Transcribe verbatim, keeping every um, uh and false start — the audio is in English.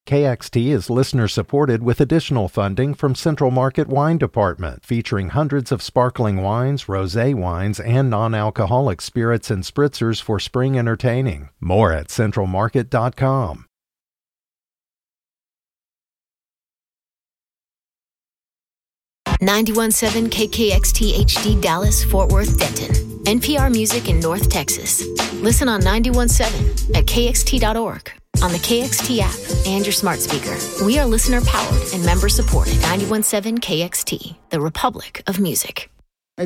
K X T is listener-supported with additional funding from Central Market Wine Department, featuring hundreds of sparkling wines, rosé wines, and non-alcoholic spirits and spritzers for spring entertaining. More at central market dot com. ninety-one point seven K K X T H D Dallas, Fort Worth, Denton. N P R Music in North Texas. Listen on ninety-one point seven at K X T dot org, on the K X T app, and your smart speaker. We are listener-powered and member-supported. ninety-one point seven K X T, the Republic of Music.